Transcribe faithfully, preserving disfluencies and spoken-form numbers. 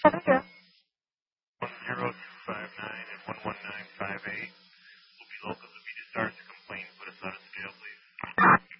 one zero two five nine and one one nine five eight will be local. If you just start to complain, put us on a scale, please.